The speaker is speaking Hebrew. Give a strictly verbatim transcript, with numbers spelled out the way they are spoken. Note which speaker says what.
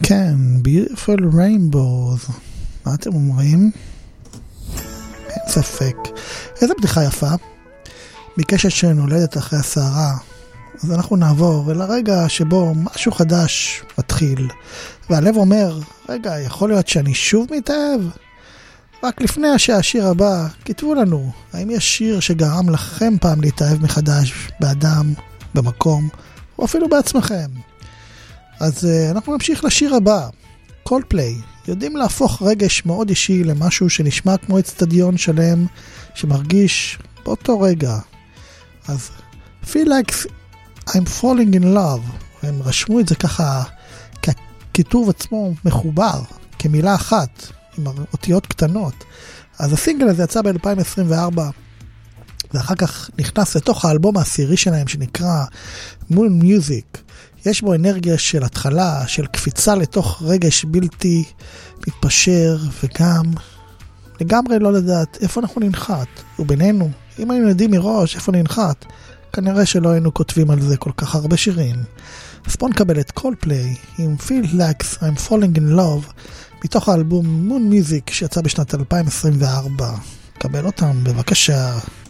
Speaker 1: כן, Beautiful Rainbows. מה אתם אומרים? אין ספק. איזה בדיחה יפה. בקשת שנולדת אחרי הסערה. אז אנחנו נעבור אל הרגע שבו משהו חדש מתחיל. והלב אומר, רגע, יכול להיות שאני שוב מתאהב? רק לפני שהשיר הבא, כתבו לנו, האם יש שיר שגרם לכם פעם להתאהב מחדש באדם, במקום, או אפילו בעצמכם? אז uh, אנחנו נמשיך לשיר הבא. Coldplay יודעים להפוך רגש מאוד אישי למשהו שנשמע כמו אצטדיון שלם שמרגיש באותו רגע. אז feel like I'm falling in love. הם רשמו את זה ככה ככיתוב עצמו מחובר כמילה אחת עם אותיות קטנות. אז הסינגל הזה יצא ב-אלפיים עשרים וארבע ואחר כך נכנס לתוך האלבום העשירי שלהם שנקרא Moon Music. יש בו אנרגיה של התחלה, של קפיצה לתוך רגש בלתי מתפשר, וגם לגמרי לא לדעת איפה אנחנו ננחת. ובינינו, אם היינו יודעים מראש איפה ננחת, כנראה שלא היינו כותבים על זה כל כך הרבה שירים. אז בוא נקבל את Coldplay עם Feel Like I'm Falling in Love, מתוך האלבום Moon Music שיצא בשנת אלפיים עשרים וארבע. קבל אותם בבקשה.